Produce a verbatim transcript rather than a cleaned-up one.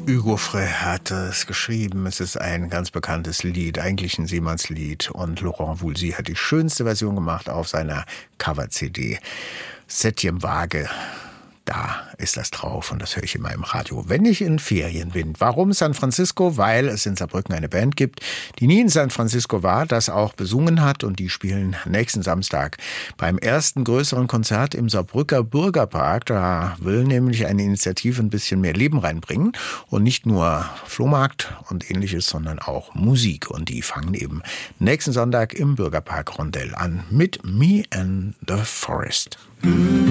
Hugo Frey hat es geschrieben. Es ist ein ganz bekanntes Lied, eigentlich ein Seemannslied. Und Laurent Voulzy hat die schönste Version gemacht auf seiner Cover-C D. Septième Vague. Da ist das drauf und das höre ich immer im Radio, wenn ich in Ferien bin. Warum San Francisco? Weil es in Saarbrücken eine Band gibt, die nie in San Francisco war, das auch besungen hat, und die spielen nächsten Samstag beim ersten größeren Konzert im Saarbrücker Bürgerpark. Da will nämlich eine Initiative ein bisschen mehr Leben reinbringen und nicht nur Flohmarkt und ähnliches, sondern auch Musik. Und die fangen eben nächsten Sonntag im Bürgerpark Rondell an mit Me and the Forest.